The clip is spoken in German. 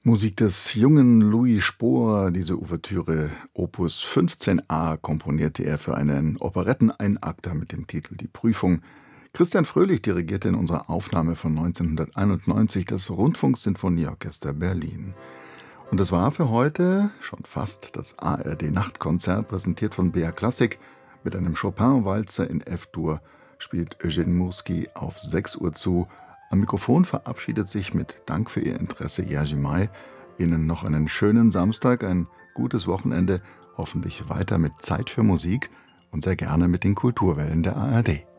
Musik des jungen Louis Spohr. Diese Ouvertüre Opus 15a komponierte er für einen Operetten-Einakter mit dem Titel Die Prüfung. Christian Fröhlich dirigierte in unserer Aufnahme von 1991 das Rundfunksinfonieorchester Berlin. Und das war für heute schon fast das ARD-Nachtkonzert, präsentiert von BR Classic. Mit einem Chopin-Walzer in F-Dur spielt Eugene Murski auf 6 Uhr zu. Am Mikrofon verabschiedet sich mit Dank für Ihr Interesse Jerzy May. Ihnen noch einen schönen Samstag, ein gutes Wochenende, hoffentlich weiter mit Zeit für Musik und sehr gerne mit den Kulturwellen der ARD.